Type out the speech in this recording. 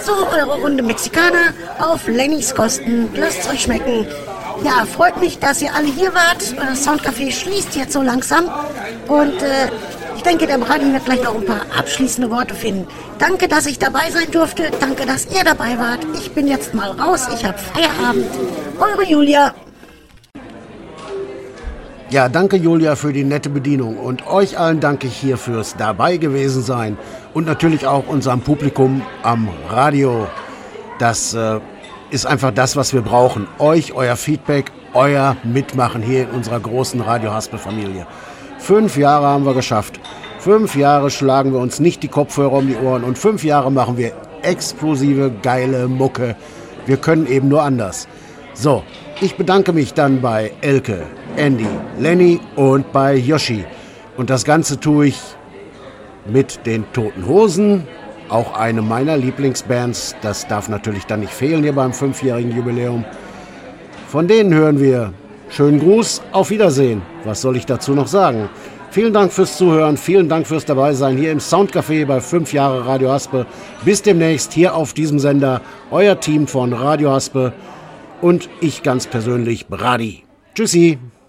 So, eure Runde Mexikaner auf Lennys Kosten. Lasst euch schmecken. Ja, freut mich, dass ihr alle hier wart. Das Soundcafé schließt jetzt so langsam. Und ich denke, der Brady wird gleich noch ein paar abschließende Worte finden. Danke, dass ich dabei sein durfte. Danke, dass ihr dabei wart. Ich bin jetzt mal raus. Ich habe Feierabend. Eure Julia. Ja, danke Julia für die nette Bedienung und euch allen danke ich hier fürs dabei gewesen sein und natürlich auch unserem Publikum am Radio. Das ist einfach das, was wir brauchen. Euch, euer Feedback, euer Mitmachen hier in unserer großen Radio-Haspel-Familie. 5 Jahre haben wir geschafft. 5 Jahre schlagen wir uns nicht die Kopfhörer um die Ohren und 5 Jahre machen wir explosive, geile Mucke. Wir können eben nur anders. So, ich bedanke mich dann bei Elke, Andy, Lenny und bei Yoshi. Und das Ganze tue ich mit den Toten Hosen, auch eine meiner Lieblingsbands. Das darf natürlich dann nicht fehlen hier beim 5-jährigen Jubiläum. Von denen hören wir schönen Gruß, auf Wiedersehen. Was soll ich dazu noch sagen? Vielen Dank fürs Zuhören, vielen Dank fürs Dabeisein hier im Soundcafé bei 5 Jahre Radio Haspe. Bis demnächst hier auf diesem Sender, euer Team von Radio Haspe und ich ganz persönlich, Brady. Tschüssi.